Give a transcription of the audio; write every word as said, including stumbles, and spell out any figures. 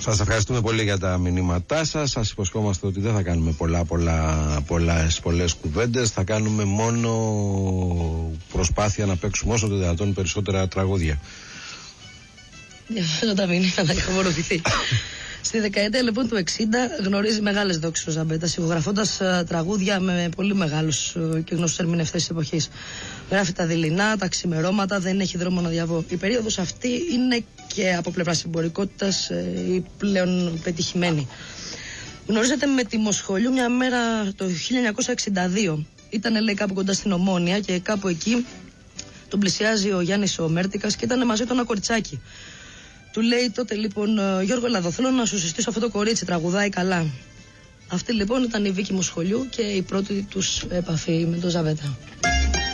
Σας ευχαριστούμε πολύ για τα μηνύματά σας. Σας υποσχόμαστε ότι δεν θα κάνουμε πολλά, πολλά, πολλές, πολλές κουβέντες. Θα κάνουμε μόνο προσπάθεια να παίξουμε όσο το δυνατόν περισσότερα τραγούδια. Διαβάζω τα μηνύματα, είχα απορροφηθεί. Στη δεκαετία λοιπόν του εξήντα γνωρίζει μεγάλες δόξες ο Ζαμπέτας, ηχογραφώντας uh, τραγούδια με πολύ μεγάλους uh, και γνωστούς ερμηνευτές της εποχής. Γράφει τα δειλινά, τα ξημερώματα, δεν έχει δρόμο να διαβώ. Η περίοδος αυτή είναι και από πλευράς συμπορικότητας uh, η πλέον πετυχημένη. Γνωρίζεται με τη Μοσχολιού μια μέρα το χίλια εννιακόσια εξήντα δύο. Ήταν λέει κάπου κοντά στην Ομόνια και κάπου εκεί τον πλησιάζει ο Γιάννης ο Μέρτικας και ήταν μαζί του ένα κοριτσάκι. Του λέει τότε λοιπόν, Γιώργο Λαδό, θέλω να σου συστήσω αυτό το κορίτσι, τραγουδάει καλά. Αυτή λοιπόν ήταν η Βίκη Μοσχολιού και η πρώτη τους επαφή με τον Ζαβέτα.